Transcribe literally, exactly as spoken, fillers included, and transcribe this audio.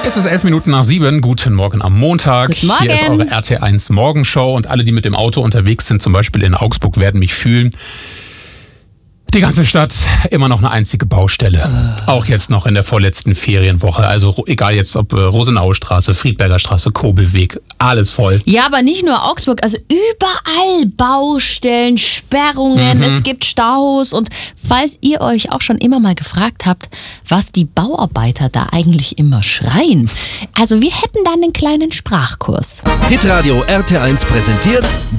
Es ist elf Minuten nach sieben. Guten Morgen am Montag. Guten Morgen. Hier ist eure R T eins Morgenshow und alle, die mit dem Auto unterwegs sind, zum Beispiel in Augsburg, werden mich fühlen. Die ganze Stadt immer noch eine einzige Baustelle. Uh. Auch jetzt noch in der vorletzten Ferienwoche. Also egal jetzt ob äh, Rosenauer Straße, Friedberger Straße, Kobelweg, alles voll. Ja, aber nicht nur Augsburg, also überall Baustellen, Sperrungen, mhm. Es gibt Staus. Und falls ihr euch auch schon immer mal gefragt habt, was die Bauarbeiter da eigentlich immer schreien, also wir hätten da einen kleinen Sprachkurs. Hitradio R T eins präsentiert